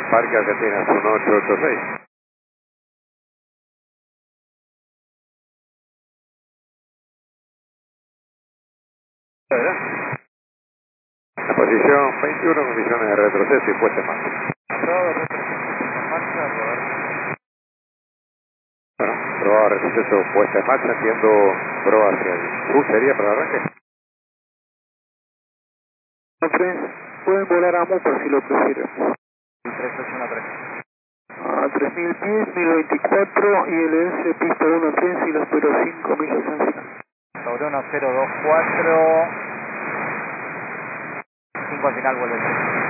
Parque Argentina 1886. La posición 21, condiciones de retroceso y puesta en marcha. Aprobado, retroceso en marcha, aprobar. Bueno, probado retroceso puesta en marcha, entiendo prueba hacia el sur, sería para el arranque. Pueden volar a Mupa si lo prefieren. 3813. A 3000 pies, 1024 y LS pista 13 y los 05 millas en final. Sobre 1024. 5 al final vuelve el tren.